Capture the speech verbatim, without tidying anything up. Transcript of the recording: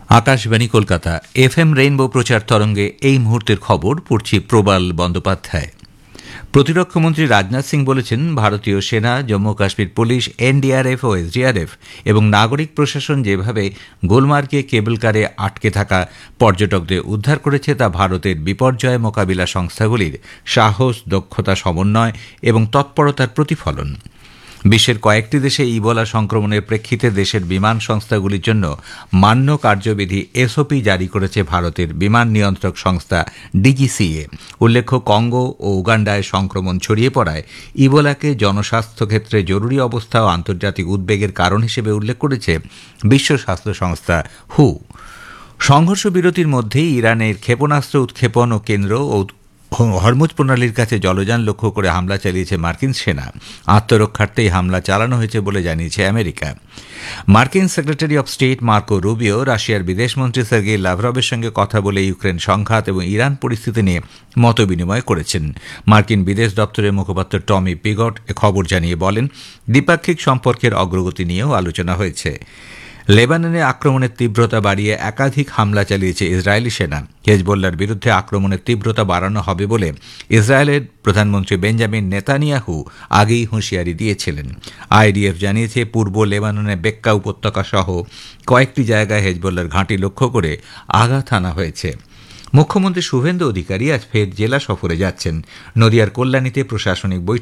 Akashvani Kolkata F M rainbow প্রচার তরঙ্গে এই মুহূর্তের খবর পড়ছি প্রবাল বন্দ্যোপাধ্যায়। প্রতিরক্ষামন্ত্রী রাজনাথ সিং বলেছেন, ভারতীয় সেনা, Jammu Kashmir police, N D আর এফ ও এস ডি আর এফ এবং নাগরিক প্রশাসন যেভাবে গোলমার্গে কেবল কারে আটকে থাকা পর্যটকদের উদ্ধার করেছে তা ভারতের বিপর্যয় মোকাবিলা সংস্থাগুলির সাহস, দক্ষতা, সমন্বয় এবং তৎপরতার প্রতিফলন। বিশ্বের কয়েকটি দেশে ইবোলা সংক্রমণের প্রেক্ষিতে দেশের বিমান সংস্থাগুলির জন্য মান্য কার্যবিধি এস ও পি জারি করেছে ভারতের বিমান নিয়ন্ত্রক সংস্থা ডি জি সি এ। উল্লেখ্য, কঙ্গো ও উগান্ডায় সংক্রমণ ছড়িয়ে পড়ায় ইবোলাকে জনস্বাস্থ্য ক্ষেত্রে জরুরি অবস্থা ও আন্তর্জাতিক উদ্বেগের কারণ হিসেবে উল্লেখ করেছে বিশ্ব স্বাস্থ্য সংস্থা হু। সংঘর্ষ বিরতির মধ্যেই ইরানের ক্ষেপণাস্ত্র উৎক্ষেপণ ও কেন্দ্র ও হরমুজ প্রণালীর কাছে জলযান লক্ষ্য করে হামলা চালিয়েছে মার্কিন সেনা। আত্মরক্ষার্থেই হামলা চালানো হয়েছে বলে জানিয়েছে আমেরিকা। মার্কিন secretary of state Marco Rubio রাশিয়ার বিদেশমন্ত্রী সার্গেই লাভরভের সঙ্গে কথা বলে ইউক্রেন সংঘাত এবং ইরান পরিস্থিতি নিয়ে মতবিনিময় করেছেন। মার্কিন বিদেশ দপ্তরের মুখপাত্র টমি পিগট এ খবর জানিয়ে বলেন, দ্বিপাক্ষিক সম্পর্কের অগ্রগতি নিয়েও আলোচনা হয়েছে। লেবাননে আক্রমণের তীব্রতা বাড়িয়ে একাধিক হামলা চালিয়েছে ইসরায়েলি সেনা। হেজবোল্লার বিরুদ্ধে আক্রমণের তীব্রতা বাড়ানো হবে বলে ইসরায়েলের প্রধানমন্ত্রী বেঞ্জামিন নেতানিয়াহু আগেই হুঁশিয়ারি দিয়েছিলেন। আই ডি এফ জানিয়েছে, পূর্ব লেবাননে বেক্কা উপত্যকা সহ কয়েকটি জায়গায় হেজবোল্লার ঘাঁটি লক্ষ্য করে আঘাত হানা হয়েছে। মুখ্যমন্ত্রী শুভেন্দু অধিকারী আজ ফের জেলা সফরে যাচ্ছেন। নদিয়ার কল্যাণীতে প্রশাসনিক বৈঠক